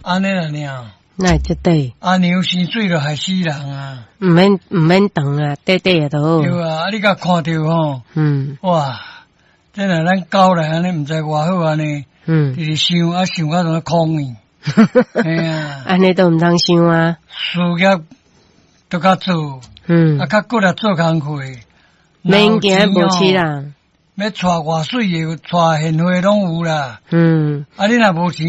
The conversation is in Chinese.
安尼啦尔。 那这对。 牛生水就害死人啊！ 唔免等啊，短也都好。 对啊，你甲看到吼，哇，真系咱狗来安尼，唔知偌好安尼，就是想到种抗议，哎呀， 安尼都唔通想啊， 事业都较做，较过来做工课， 免惊无钱啦， 要娶偌水的，娶贤惠拢有啦，你若无钱。